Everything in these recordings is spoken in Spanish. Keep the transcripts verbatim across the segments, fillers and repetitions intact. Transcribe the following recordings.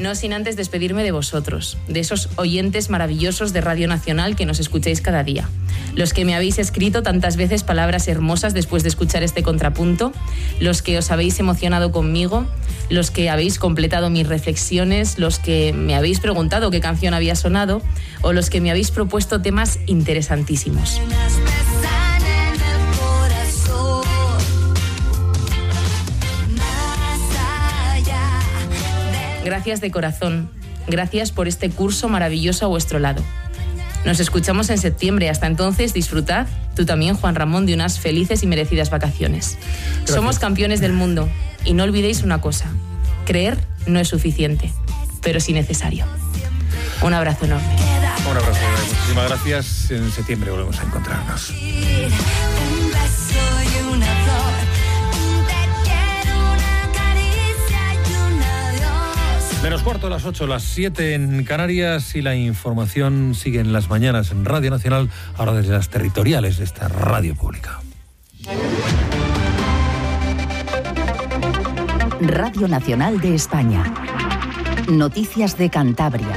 No sin antes despedirme de vosotros, de esos oyentes maravillosos de Radio Nacional que nos escucháis cada día. Los que me habéis escrito tantas veces palabras hermosas después de escuchar este contrapunto, los que os habéis emocionado conmigo, los que habéis completado mis reflexiones, los que me habéis preguntado qué canción había sonado o los que me habéis propuesto temas interesantísimos. Gracias de corazón. Gracias por este curso maravilloso a vuestro lado. Nos escuchamos en septiembre. Hasta entonces, disfrutad, tú también, Juan Ramón, de unas felices y merecidas vacaciones. Gracias. Somos campeones del mundo y no olvidéis una cosa. Creer no es suficiente, pero sí necesario. Un abrazo enorme. Un abrazo. Muchísimas gracias. En septiembre volvemos a encontrarnos. Menos cuarto, las ocho, las siete en Canarias y la información sigue en las mañanas en Radio Nacional, ahora desde las territoriales de esta radio pública. Radio Nacional de España. Noticias de Cantabria.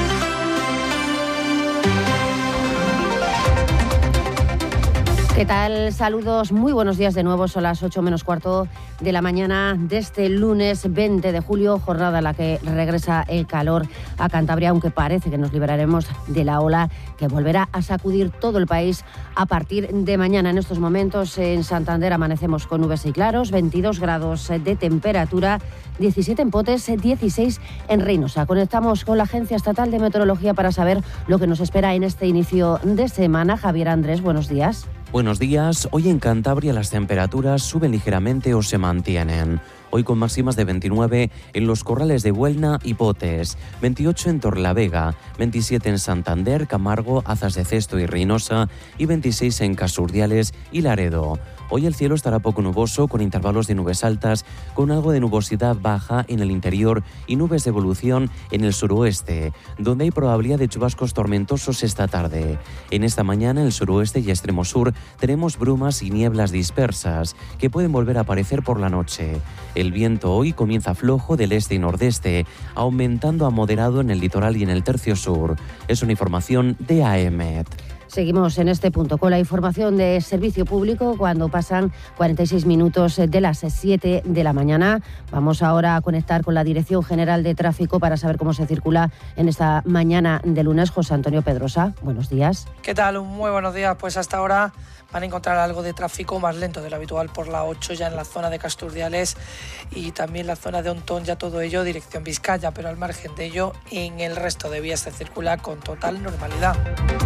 ¿Qué tal? Saludos, muy buenos días de nuevo. Son las ocho menos cuarto de la mañana de este lunes veinte de julio, jornada en la que regresa el calor a Cantabria, aunque parece que nos liberaremos de la ola que volverá a sacudir todo el país a partir de mañana. En estos momentos en Santander amanecemos con nubes y claros, veintidós grados de temperatura, diecisiete en Potes, dieciséis en Reynosa. Conectamos con la Agencia Estatal de Meteorología para saber lo que nos espera en este inicio de semana. Javier Andrés, buenos días. Buenos días. Hoy en Cantabria las temperaturas suben ligeramente o se mantienen. Hoy con máximas de veintinueve en los corrales de Buelna y Potes, veintiocho en Torlavega, veintisiete en Santander, Camargo, Azas de Cesto y Reynosa y veintiséis en Casurdiales y Laredo. Hoy el cielo estará poco nuboso, con intervalos de nubes altas, con algo de nubosidad baja en el interior y nubes de evolución en el suroeste, donde hay probabilidad de chubascos tormentosos esta tarde. En esta mañana, en el suroeste y extremo sur, tenemos brumas y nieblas dispersas, que pueden volver a aparecer por la noche. El viento hoy comienza flojo del este y nordeste, aumentando a moderado en el litoral y en el tercio sur. Es una información de A E M E T. Seguimos en este punto con la información de servicio público cuando pasan cuarenta y seis minutos de las siete de la mañana. Vamos ahora a conectar con la Dirección General de Tráfico para saber cómo se circula en esta mañana de lunes. José Antonio Pedrosa, buenos días. ¿Qué tal? Muy buenos días. Pues hasta ahora van a encontrar algo de tráfico más lento de lo habitual por la ocho, ya en la zona de Casturdiales y también la zona de Ontón, ya todo ello dirección Vizcaya, pero al margen de ello, en el resto de vías se circula con total normalidad.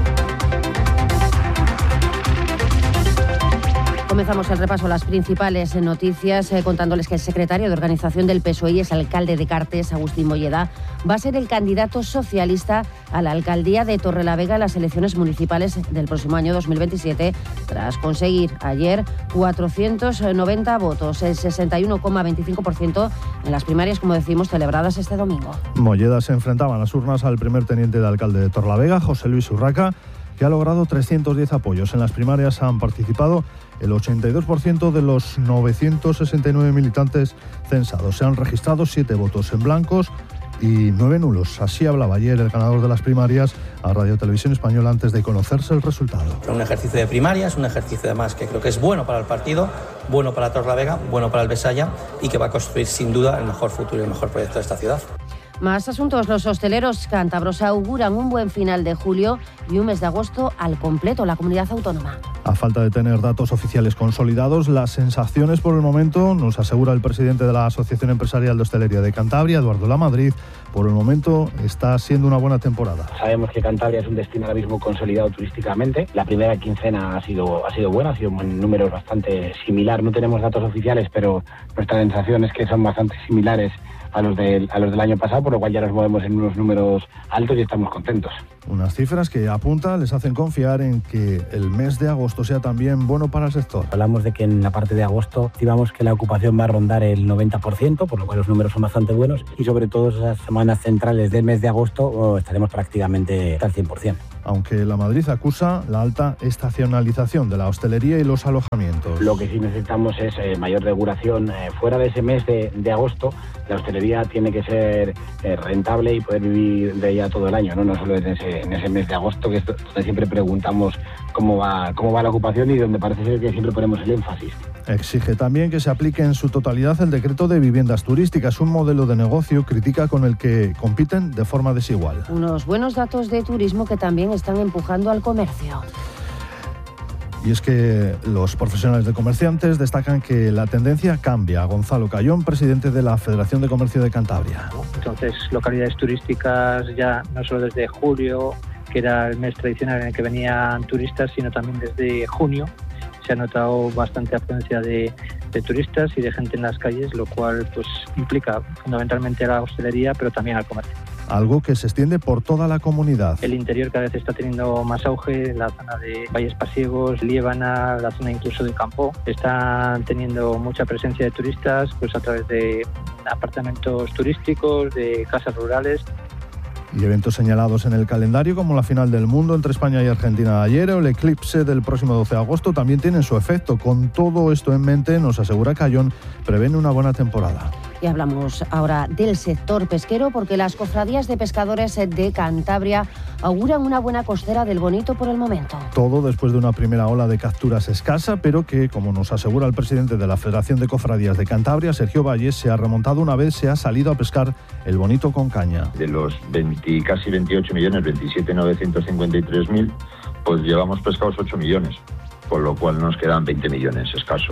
Comenzamos el repaso a las principales noticias eh, contándoles que el secretario de Organización del P S O E y es alcalde de Cartes, Agustín Molleda, va a ser el candidato socialista a la alcaldía de Torrelavega en las elecciones municipales del próximo año dos mil veintisiete, tras conseguir ayer cuatrocientos noventa votos, el sesenta y uno coma veinticinco por ciento en las primarias, como decimos, celebradas este domingo. Molleda se enfrentaba en las urnas al primer teniente de alcalde de Torrelavega, José Luis Urraca, que ha logrado trescientos diez apoyos. En las primarias han participado el ochenta y dos por ciento de los novecientos sesenta y nueve militantes censados. Se han registrado siete votos en blancos y nueve nulos. Así hablaba ayer el ganador de las primarias a Radio Televisión Española antes de conocerse el resultado. Un ejercicio de primarias, un ejercicio además que creo que es bueno para el partido, bueno para Torrelavega, bueno para el Besaya y que va a construir sin duda el mejor futuro y el mejor proyecto de esta ciudad. Más asuntos. Los hosteleros cántabros auguran un buen final de julio y un mes de agosto al completo la comunidad autónoma. A falta de tener datos oficiales consolidados, las sensaciones por el momento, nos asegura el presidente de la Asociación Empresarial de Hostelería de Cantabria, Eduardo Lamadrid, por el momento está siendo una buena temporada. Sabemos que Cantabria es un destino ahora mismo consolidado turísticamente. La primera quincena ha sido, ha sido buena, ha sido un número bastante similar. No tenemos datos oficiales, pero nuestra sensación es que son bastante similares a los del, a los del año pasado, por lo cual ya nos movemos en unos números altos y estamos contentos. Unas cifras que apunta les hacen confiar en que el mes de agosto sea también bueno para el sector. Hablamos de que en la parte de agosto estimamos que la ocupación va a rondar el noventa por ciento, por lo cual los números son bastante buenos y sobre todo esas semanas centrales del mes de agosto oh, estaremos prácticamente al cien por ciento. aunque la Madrid acusa la alta estacionalización de la hostelería y los alojamientos. Lo que sí necesitamos es eh, mayor regulación. Eh, fuera de ese mes de, de agosto, la hostelería tiene que ser eh, rentable y poder vivir de ella todo el año, no, no solo en ese, en ese mes de agosto, que es donde siempre preguntamos cómo va, cómo va la ocupación y donde parece ser que siempre ponemos el énfasis. Exige también que se aplique en su totalidad el decreto de viviendas turísticas, un modelo de negocio crítica con el que compiten de forma desigual. Unos buenos datos de turismo que también están empujando al comercio. Y es que los profesionales de comerciantes destacan que la tendencia cambia. Gonzalo Cayón, presidente de la Federación de Comercio de Cantabria. Entonces, localidades turísticas ya no solo desde julio, que era el mes tradicional en el que venían turistas, sino también desde junio. Se ha notado bastante afluencia de, de turistas y de gente en las calles, lo cual pues implica fundamentalmente a la hostelería, pero también al comercio. Algo que se extiende por toda la comunidad. El interior cada vez está teniendo más auge, la zona de Valles Pasiegos, Liébana, la zona incluso del Campo, están teniendo mucha presencia de turistas pues a través de apartamentos turísticos, de casas rurales. Y eventos señalados en el calendario como la final del mundo entre España y Argentina de ayer o el eclipse del próximo doce de agosto también tienen su efecto. Con todo esto en mente, nos asegura Cayón, prevén una buena temporada. Y hablamos ahora del sector pesquero porque las cofradías de pescadores de Cantabria auguran una buena costera del Bonito por el momento. Todo después de una primera ola de capturas escasa, pero que, como nos asegura el presidente de la Federación de Cofradías de Cantabria, Sergio Valles, se ha remontado una vez se ha salido a pescar el Bonito con caña. De los veinte, casi veintiocho millones, veintisiete mil novecientos cincuenta y tres mil, pues llevamos pescados ocho millones, con lo cual nos quedan veinte millones escasos.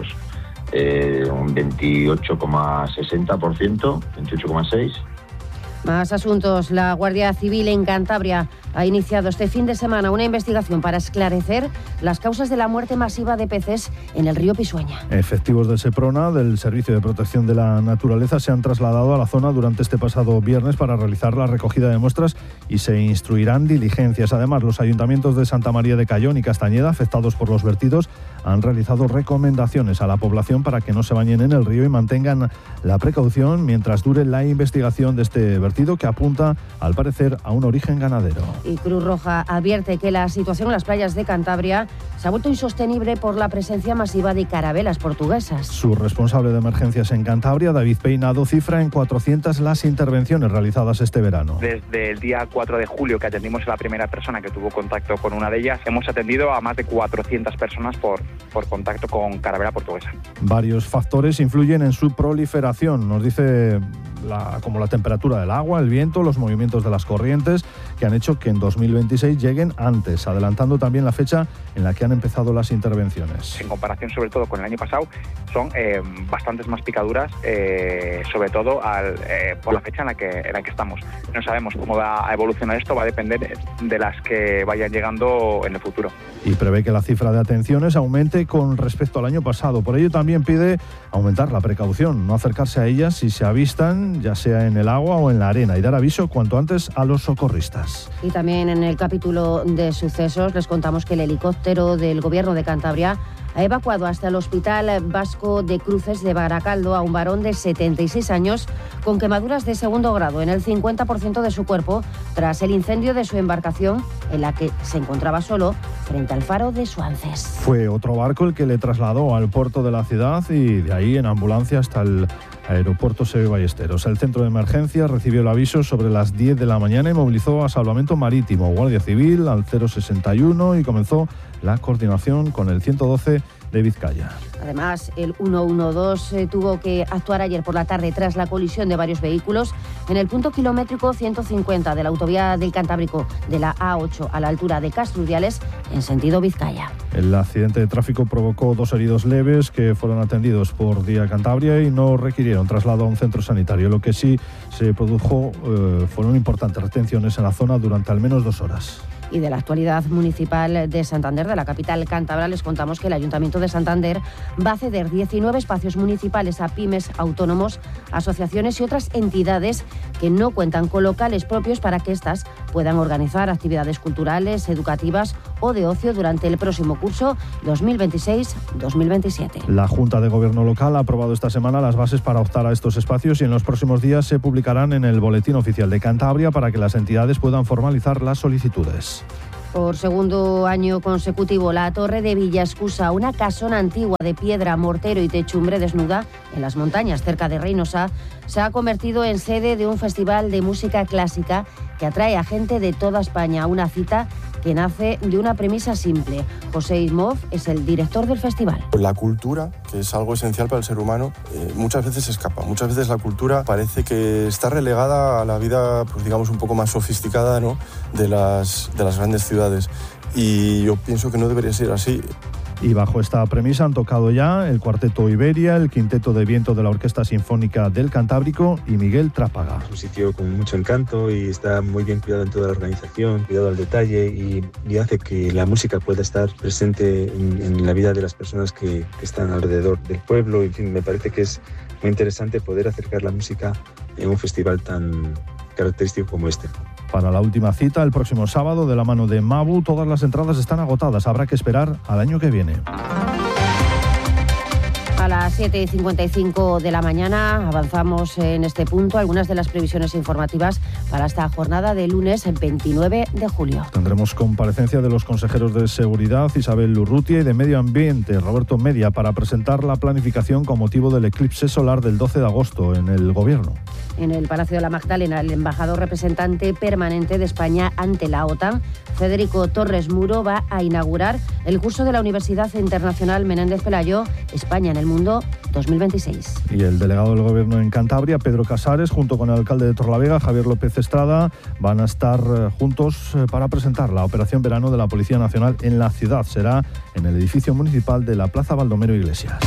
Eh, un veintiocho coma sesenta por ciento, veintiocho coma seis por ciento. Más asuntos. La Guardia Civil en Cantabria ha iniciado este fin de semana una investigación para esclarecer las causas de la muerte masiva de peces en el río Pisueña. Efectivos del SEPRONA, del Servicio de Protección de la Naturaleza, se han trasladado a la zona durante este pasado viernes para realizar la recogida de muestras y se instruirán diligencias. Además, los ayuntamientos de Santa María de Cayón y Castañeda, afectados por los vertidos, han realizado recomendaciones a la población para que no se bañen en el río y mantengan la precaución mientras dure la investigación de este vertido, que apunta, al parecer, a un origen ganadero. Y Cruz Roja advierte que la situación en las playas de Cantabria se ha vuelto insostenible por la presencia masiva de carabelas portuguesas. Su responsable de emergencias en Cantabria, David Peinado, cifra en cuatrocientas las intervenciones realizadas este verano. Desde el día cuatro de julio, que atendimos a la primera persona que tuvo contacto con una de ellas, hemos atendido a más de cuatrocientas personas por, por contacto con carabela portuguesa. Varios factores influyen en su proliferación, nos dice la, como la temperatura del agua, el viento, los movimientos de las corrientes, que han hecho que en dos mil veintiséis lleguen antes, adelantando también la fecha en la que han empezado las intervenciones. En comparación sobre todo con el año pasado, son eh, bastantes más picaduras, eh, sobre todo al, eh, por la fecha en la, que, en la que estamos. No sabemos cómo va a evolucionar esto, va a depender de las que vayan llegando en el futuro. Y prevé que la cifra de atenciones aumente con respecto al año pasado. Por ello también pide aumentar la precaución, no acercarse a ellas si se avistan, ya sea en el agua o en la arena, y dar aviso cuanto antes a los socorristas. Y también en el capítulo de sucesos les contamos que el helicóptero del Gobierno de Cantabria ha evacuado hasta el Hospital Vasco de Cruces de Baracaldo a un varón de setenta y seis años con quemaduras de segundo grado en el cincuenta por ciento de su cuerpo tras el incendio de su embarcación en la que se encontraba solo frente al faro de Suances. Fue otro barco el que le trasladó al puerto de la ciudad y de ahí en ambulancia hasta el aeropuerto Seve Ballesteros. El centro de emergencia recibió el aviso sobre las diez de la mañana y movilizó a Salvamento Marítimo, Guardia Civil al cero sesenta y uno y comenzó la coordinación con el ciento doce de Vizcaya. Además, el ciento doce eh, tuvo que actuar ayer por la tarde tras la colisión de varios vehículos en el punto kilométrico ciento cincuenta de la autovía del Cantábrico de la A ocho a la altura de Castrudiales en sentido Vizcaya. El accidente de tráfico provocó dos heridos leves que fueron atendidos por Día Cantabria y no requirieron traslado a un centro sanitario. Lo que sí se produjo eh, fueron importantes retenciones en la zona durante al menos dos horas. Y de la actualidad municipal de Santander, de la capital cántabra, les contamos que el Ayuntamiento de Santander va a ceder diecinueve espacios municipales a pymes, autónomos, asociaciones y otras entidades que no cuentan con locales propios para que éstas puedan organizar actividades culturales, educativas o de ocio durante el próximo curso dos mil veintiséis dos mil veintisiete. La Junta de Gobierno Local ha aprobado esta semana las bases para optar a estos espacios y en los próximos días se publicarán en el Boletín Oficial de Cantabria para que las entidades puedan formalizar las solicitudes. Por segundo año consecutivo, la Torre de Villaescusa, una casona antigua de piedra, mortero y techumbre desnuda en las montañas cerca de Reynosa, se ha convertido en sede de un festival de música clásica que atrae a gente de toda España. Una cita que nace de una premisa simple. José Ismov es el director del festival. La cultura, que es algo esencial para el ser humano, eh, muchas veces escapa. Muchas veces la cultura parece que está relegada a la vida, pues digamos, un poco más sofisticada, ¿no?, de las, de las grandes ciudades. Y yo pienso que no debería ser así. Y bajo esta premisa han tocado ya el Cuarteto Iberia, el Quinteto de Viento de la Orquesta Sinfónica del Cantábrico y Miguel Trápaga. Es un sitio con mucho encanto y está muy bien cuidado en toda la organización, cuidado al detalle y, y hace que la música pueda estar presente en, en la vida de las personas que, que están alrededor del pueblo. En fin, me parece que es muy interesante poder acercar la música en un festival tan característico como este. Para la última cita, el próximo sábado, de la mano de Mabu, todas las entradas están agotadas. Habrá que esperar al año que viene. A las siete y cincuenta y cinco de la mañana avanzamos en este punto algunas de las previsiones informativas para esta jornada de lunes veintinueve de julio. Tendremos comparecencia de los consejeros de Seguridad, Isabel Urrutia, y de Medio Ambiente, Roberto Media, para presentar la planificación con motivo del eclipse solar del doce de agosto en el Gobierno. En el Palacio de la Magdalena, el embajador representante permanente de España ante la OTAN, Federico Torres Muro, va a inaugurar el curso de la Universidad Internacional Menéndez Pelayo, España en el Mundo dos mil veintiséis. Y el delegado del Gobierno en Cantabria, Pedro Casares, junto con el alcalde de Torlavega, Javier López Estrada, van a estar juntos para presentar la Operación Verano de la Policía Nacional en la ciudad. Será en el edificio municipal de la Plaza Baldomero Iglesias.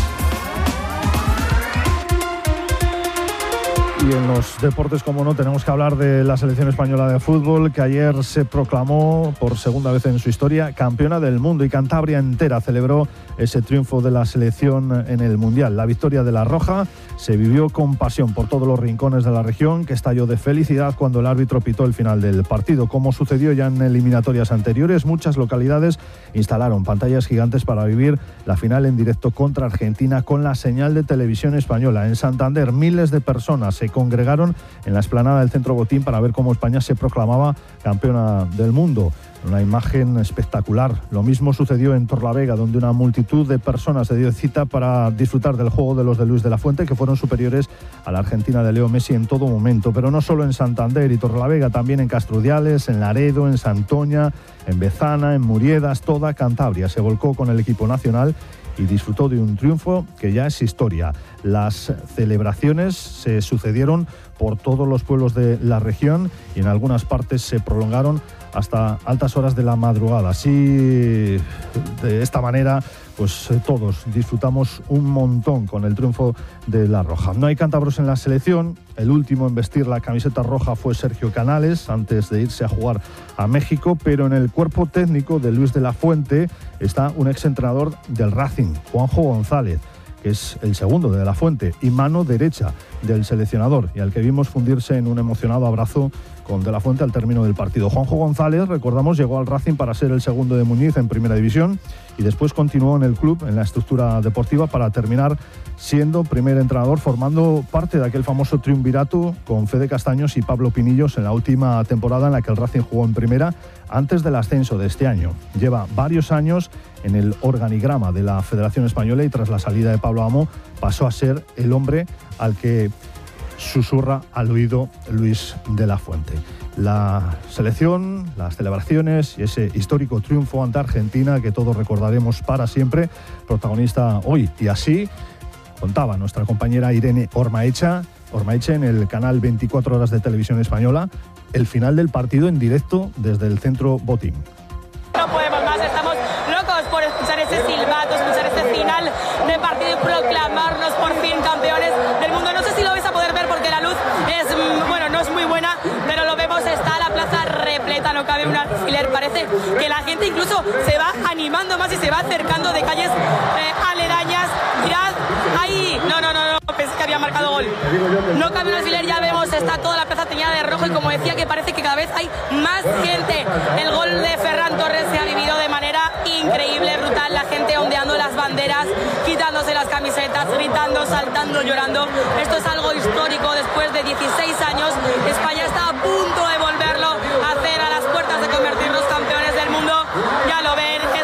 Y en los deportes, como no, tenemos que hablar de la selección española de fútbol, que ayer se proclamó por segunda vez en su historia campeona del mundo, y Cantabria entera celebró ese triunfo de la selección en el Mundial. La victoria de la Roja se vivió con pasión por todos los rincones de la región, que estalló de felicidad cuando el árbitro pitó el final del partido. Como sucedió ya en eliminatorias anteriores, muchas localidades instalaron pantallas gigantes para vivir la final en directo contra Argentina con la señal de televisión española. En Santander, miles de personas se congregaron en la explanada del Centro Botín para ver cómo España se proclamaba campeona del mundo. Una imagen espectacular. Lo mismo sucedió en Torlavega, donde una multitud de personas se dio cita para disfrutar del juego de los de Luis de la Fuente, que fueron superiores a la Argentina de Leo Messi en todo momento. Pero no solo en Santander y Torlavega, también en Castrudiales, en Laredo, en Santoña, en Bezana, en Muriedas. Toda Cantabria se volcó con el equipo nacional y disfrutó de un triunfo que ya es historia. Las celebraciones se sucedieron por todos los pueblos de la región y en algunas partes se prolongaron hasta altas horas de la madrugada. Así, de esta manera, pues todos disfrutamos un montón con el triunfo de la Roja. No hay cántabros en la selección. El último en vestir la camiseta roja fue Sergio Canales, antes de irse a jugar a México, pero en el cuerpo técnico de Luis de la Fuente está un exentrenador del Racing, Juanjo González, que es el segundo de la Fuente y mano derecha del seleccionador, y al que vimos fundirse en un emocionado abrazo con De la Fuente al término del partido. Juanjo González, recordamos, llegó al Racing para ser el segundo de Muñiz en Primera División y después continuó en el club, en la estructura deportiva, para terminar siendo primer entrenador, formando parte de aquel famoso triunvirato con Fede Castaños y Pablo Pinillos en la última temporada en la que el Racing jugó en Primera antes del ascenso de este año. Lleva varios años en el organigrama de la Federación Española y tras la salida de Pablo Amo pasó a ser el hombre al que susurra al oído Luis de la Fuente. La selección, las celebraciones y ese histórico triunfo ante Argentina que todos recordaremos para siempre, protagonista hoy. Y así contaba nuestra compañera Irene Ormaecha, Ormaecha en el canal veinticuatro horas de Televisión Española, el final del partido en directo desde el Centro Botín. No podemos más, estamos locos por escuchar ese silbato, escuchar ese final de partido y proclamarnos por fin campeones del mundo. No sé si lo vais a poder ver porque la luz es, bueno, no es muy buena, pero lo vemos, está la plaza repleta, no cabe un alfiler. Parece que la gente incluso se va animando más y se va acercando de calles eh, aledañas. Mirad, ahí, no, no, no, no, pensé que había marcado gol. No cabe un alfiler, ya vemos, está toda la plaza teñida de rojo y como decía que parece que cada vez hay más gente. El gol de Ferran Torres se ha vivido de manera increíble, brutal, la gente ondeando las banderas, quitándose las camisetas, gritando, saltando, llorando. Esto es algo histórico. Después de dieciséis años, España está a punto de volver